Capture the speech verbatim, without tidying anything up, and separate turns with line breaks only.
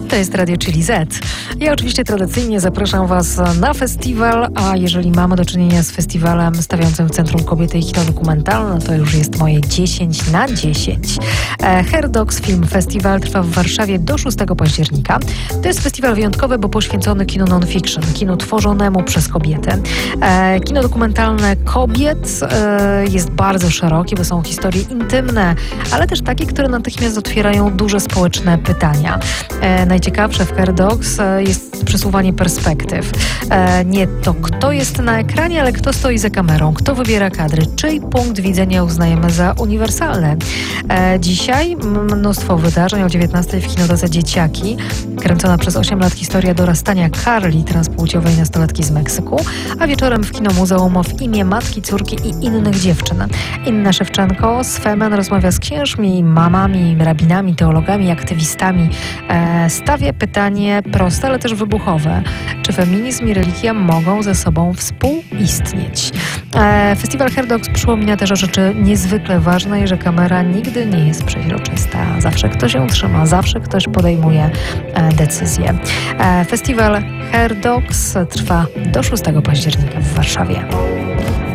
To jest Radio Chili Z. Ja oczywiście tradycyjnie zapraszam Was na festiwal, a jeżeli mamy do czynienia z festiwalem stawiającym w centrum kobiety i kino dokumentalne, to już jest moje dziesięć na dziesięć. Hair Dogs Film Festival trwa w Warszawie do szóstego października. To jest festiwal wyjątkowy, bo poświęcony kinu non-fiction, kinu tworzonemu przez kobiety. Kino dokumentalne kobiet jest bardzo szerokie, bo są historie intymne, ale też takie, które natychmiast otwierają duże społeczne pytania. E, najciekawsze w Hair Dogs e, jest przesuwanie perspektyw. E, nie to, kto jest na ekranie, ale kto stoi za kamerą, kto wybiera kadry, czyj punkt widzenia uznajemy za uniwersalny. E, dzisiaj mnóstwo wydarzeń o dziewiętnastej w Kinotece Dzieciaki. Kręcona przez osiem lat historia dorastania Carly, transpłciowej nastolatki z Meksyku, a wieczorem w Kinomuzeum w imię matki, córki i innych dziewczyn. Inna Szewczenko z Femen rozmawia z księżmi, mamami, rabinami, teologami, aktywistami. E, stawia pytanie proste, ale też wybuchowe. Czy feminizm i religia mogą ze sobą współistnieć? E, Festiwal Hair Dogs przypomina też o rzeczy niezwykle ważnej, że kamera nigdy nie jest przeźroczysta. Zawsze ktoś ją trzyma, zawsze ktoś podejmuje e, decyzję. E, Festiwal Hair Dogs trwa do szóstego października w Warszawie.